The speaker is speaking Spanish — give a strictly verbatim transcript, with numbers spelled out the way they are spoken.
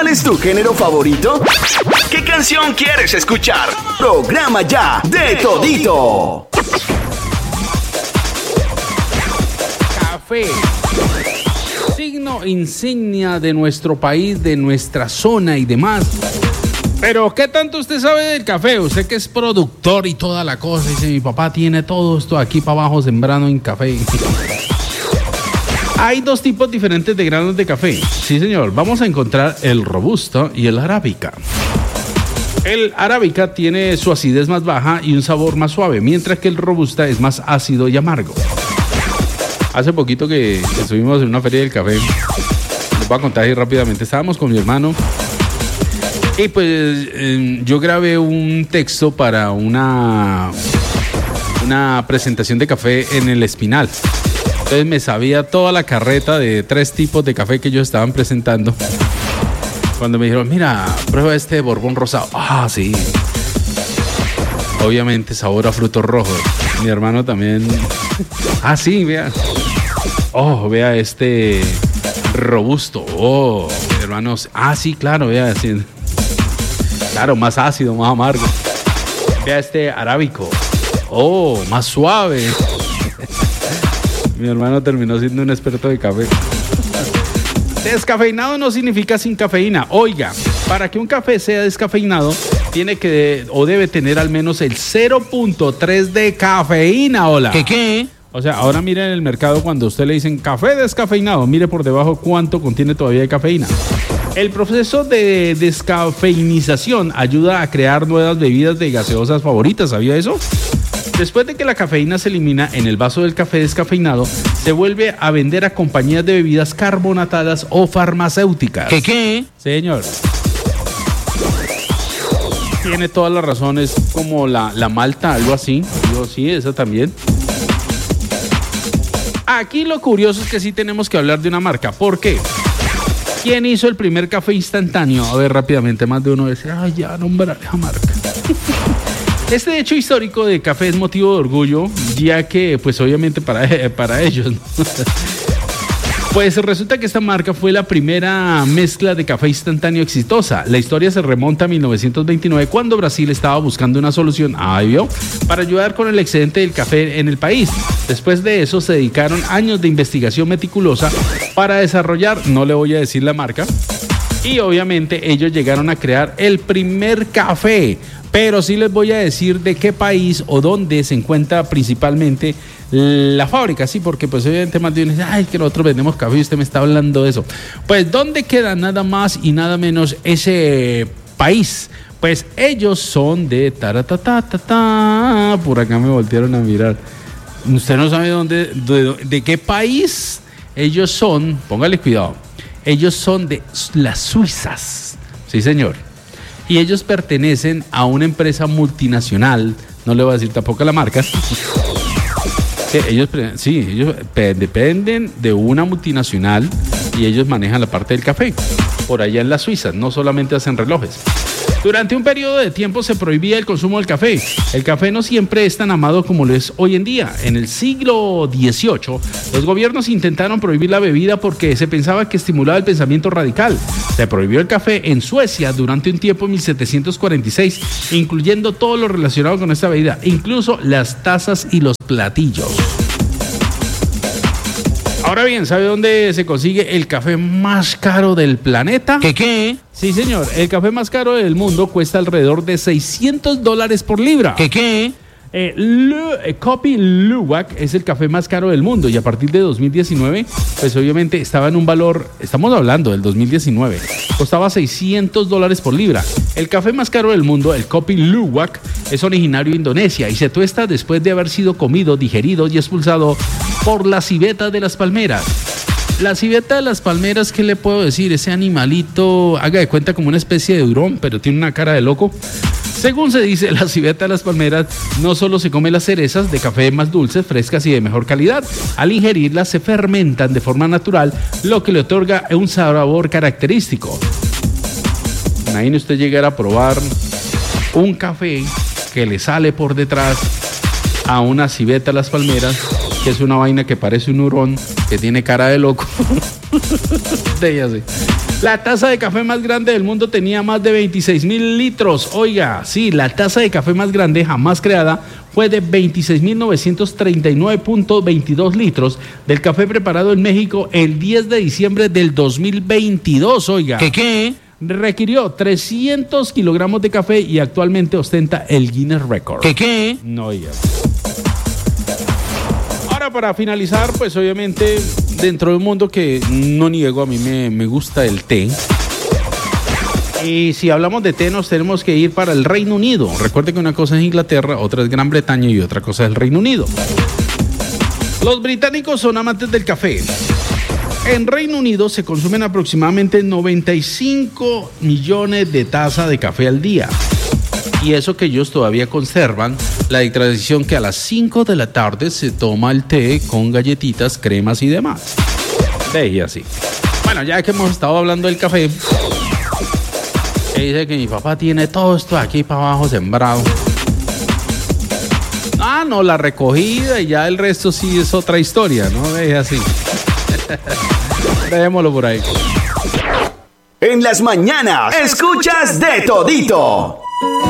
¿Cuál es tu género favorito? ¿Qué canción quieres escuchar? Programa ya de todito. Café. Signo insignia de nuestro país, de nuestra zona y demás. Pero, ¿qué tanto usted sabe del café? Usted que es productor y toda la cosa. Dice, mi papá tiene todo esto aquí para abajo sembrando en café. Hay dos tipos diferentes de granos de café. Sí, señor. Vamos a encontrar el robusto y el arábica. El arábica tiene su acidez más baja y un sabor más suave, mientras que el robusta es más ácido y amargo. Hace poquito que estuvimos en una feria del café. Les voy a contar ahí rápidamente. Estábamos con mi hermano. Y pues eh, yo grabé un texto para una, una presentación de café en el Espinal. Entonces me sabía toda la carreta de tres tipos de café que ellos estaban presentando. Cuando me dijeron, mira, prueba este Borbón rosado. Ah, sí. Obviamente sabor a frutos rojos. Mi hermano también. Ah, sí, vea. Oh, vea este robusto. Oh, mi hermano. Ah, sí, claro, vea. Sí. Claro, más ácido, más amargo. Vea este arábico. Oh, más suave. Mi hermano terminó siendo un experto de café. Descafeinado no significa sin cafeína. Oiga, para que un café sea descafeinado, tiene que o debe tener al menos el cero punto tres de cafeína. Hola. ¿Qué qué? O sea, ahora mire en el mercado cuando a usted le dicen café descafeinado, mire por debajo cuánto contiene todavía de cafeína. El proceso de descafeinización ayuda a crear nuevas bebidas de gaseosas favoritas. ¿Sabía eso? Después de que la cafeína se elimina en el vaso del café descafeinado, se vuelve a vender a compañías de bebidas carbonatadas o farmacéuticas. ¿Qué qué? Señor. Tiene todas las razones, como la, la malta, algo así. Yo sí, esa también. Aquí lo curioso es que sí tenemos que hablar de una marca. ¿Por qué? ¿Quién hizo el primer café instantáneo? A ver, rápidamente, más de uno dice, ay, ya, nombrar esa marca. Este hecho histórico de café es motivo de orgullo, ya que, pues obviamente para, para ellos, ¿no? Pues resulta que esta marca fue la primera mezcla de café instantáneo exitosa. La historia se remonta a mil novecientos veintinueve, cuando Brasil estaba buscando una solución, ahí vio, para ayudar con el excedente del café en el país. Después de eso se dedicaron años de investigación meticulosa para desarrollar, no le voy a decir la marca, y obviamente ellos llegaron a crear el primer café. Pero sí les voy a decir de qué país o dónde se encuentra principalmente la fábrica, sí, porque pues obviamente más de uno dice, ay, que nosotros vendemos café y usted me está hablando de eso. Pues, ¿dónde queda nada más y nada menos ese país? Pues ellos son de taratatata, por acá me voltearon a mirar. Usted no sabe dónde, de, de qué país ellos son, póngale cuidado, ellos son de las Suizas, sí señor. Y ellos pertenecen a una empresa multinacional, no le voy a decir tampoco la marca. Que ellos, sí, ellos dependen de una multinacional y ellos manejan la parte del café. Por allá en la Suiza, no solamente hacen relojes. Durante un periodo de tiempo se prohibía el consumo del café. El café no siempre es tan amado como lo es hoy en día. En el siglo dieciocho, los gobiernos intentaron prohibir la bebida porque se pensaba que estimulaba el pensamiento radical. Se prohibió el café en Suecia durante un tiempo en mil setecientos cuarenta y seis, incluyendo todo lo relacionado con esta bebida, incluso las tazas y los platillos. Ahora bien, ¿sabe dónde se consigue el café más caro del planeta? ¿Qué qué? Sí, señor. El café más caro del mundo cuesta alrededor de seiscientos dólares por libra. ¿Qué qué? Eh, Lu, eh, Kopi Luwak es el café más caro del mundo y a partir de dos mil diecinueve, pues obviamente estaba en un valor, estamos hablando del dos mil diecinueve, costaba seiscientos dólares por libra. El café más caro del mundo, el Kopi Luwak, es originario de Indonesia y se tuesta después de haber sido comido, digerido y expulsado por la civeta de las palmeras. La civeta de las palmeras, ¿qué le puedo decir? Ese animalito, haga de cuenta como una especie de hurón, pero tiene una cara de loco. Según se dice, la civeta de las palmeras no solo se come las cerezas de café más dulces, frescas y de mejor calidad. Al ingerirlas se fermentan de forma natural, lo que le otorga un sabor característico. Imagine usted llegar a probar un café que le sale por detrás a una civeta de las palmeras, que es una vaina que parece un hurón, que tiene cara de loco. De ella sí. La taza de café más grande del mundo tenía más de veintiséis mil litros. Oiga, sí, la taza de café más grande jamás creada fue de veintiséis mil novecientos treinta y nueve punto veintidós litros del café preparado en México el diez de diciembre del dos mil veintidós. Oiga. ¿Qué qué? Requirió trescientos kilogramos de café y actualmente ostenta el Guinness Record. ¿Qué qué? No, oiga. Ahora, para finalizar, pues obviamente, dentro de un mundo que no niego, a mí me, me gusta el té. Y si hablamos de té, nos tenemos que ir para el Reino Unido. Recuerde que una cosa es Inglaterra, otra es Gran Bretaña y otra cosa es el Reino Unido. Los británicos son amantes del café. En Reino Unido se consumen aproximadamente noventa y cinco millones de tazas de café al día. Y eso que ellos todavía conservan la tradición que a las cinco de la tarde se toma el té con galletitas, cremas y demás. De y así. Bueno, ya que hemos estado hablando del café, que dice que mi papá tiene todo esto aquí para abajo sembrado. Ah, no, la recogida y ya el resto sí es otra historia, ¿no? De así. Dejémoslo por ahí. En las mañanas, escuchas de todito.